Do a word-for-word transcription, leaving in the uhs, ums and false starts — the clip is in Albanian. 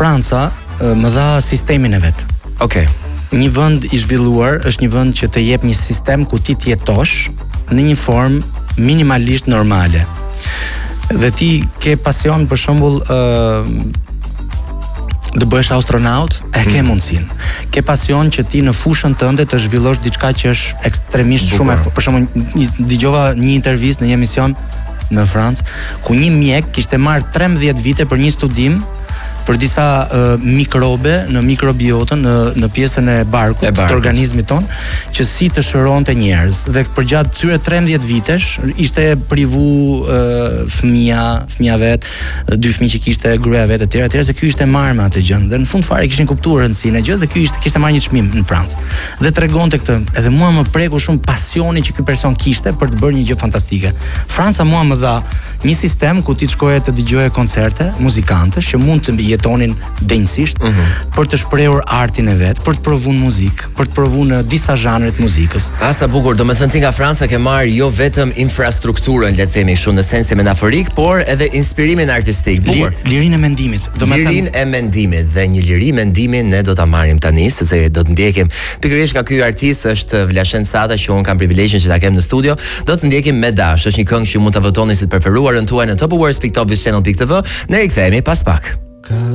Franca më dha sistemin e vet. Okej. Okay. Një vend i zhvilluar është një vend që të jep një sistem ku ti të jetosh në një formë minimalisht normale. Dhe ti ke pasion për shembull ë uh, të bëhesh astronaut, e ke mundsinë. Ke pasion që ti në fushën tënde të zhvillosh diçka që është ekstremisht Bukur. Shumë e, për shembull dëgjova një intervistë në një emision në Francë ku një mjek kishte marrë trembëdhjetë vite për një studim për disa uh, mikrobe në mikrobiotën në në pjesën e barkut, e barkut të organizmit ton, që si të shëronte njerëz. Dhe përgjatë këtyre trembëdhjetë vitesh ishte privu uh, fëmia, fëmia vet, dy fëmijë që kishte, gruaja vet e tjerë, etj, se ky ishte marrë me atë gjë. Dhe në fund fare kishin kuptuar rëndësinë e gjës dhe ky ishte kishte marrë një çmim në Francë. Dhe tregonte këtë, edhe mua më preku shumë pasioni që ky person kishte për të bërë një gjë fantastike. Franca mua më dha një sistem ku ti të shkoje të dëgjoje koncerte, muzikantësh që mund të jetonin denjësisht mm -hmm. për të shprehur artin e vet, për të provuar muzikë, për të provuar në disa zhanre të muzikës. A sa bukur, domethënë ti nga Franca ke marr jo vetëm infrastrukturën, le të themi kështu në sensin metaforik, por edhe inspirimin artistik. Bukur. Lirinë e mendimit. Domethënë lirinë e mendimit dhe një liri mendimi ne do ta marrim tani sepse do të ndjekim pikërisht nga ky artist është Vlashen Sata që un kam privilegjin që ta kem në studio. Do të ndjekim me dash. Është një këngë që mund ta votoni si të preferuarën tuaj në top awards dot top vision dot t v. Ne rikthehemi pas pak.